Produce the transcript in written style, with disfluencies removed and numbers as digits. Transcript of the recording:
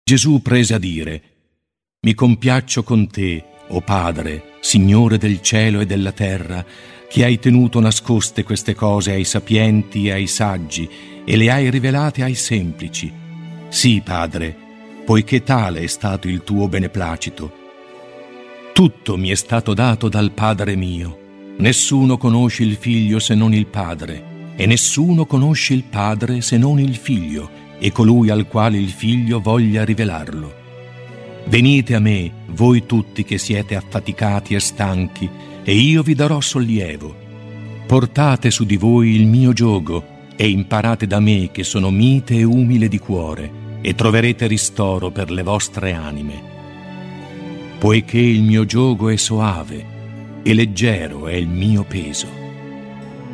Gesù prese a dire: «Mi compiaccio con te, o Padre, Signore del cielo e della terra, che hai tenuto nascoste queste cose ai sapienti e ai saggi e le hai rivelate ai semplici. Sì, Padre, poiché tale è stato il tuo beneplacito. Tutto mi è stato dato dal Padre mio. Nessuno conosce il Figlio se non il Padre, e nessuno conosce il Padre se non il Figlio, e colui al quale il Figlio voglia rivelarlo. Venite a me, voi tutti che siete affaticati e stanchi, e io vi darò sollievo. Portate su di voi il mio giogo e imparate da me, che sono mite e umile di cuore, e troverete ristoro per le vostre anime. Poiché il mio giogo è soave e leggero è il mio peso.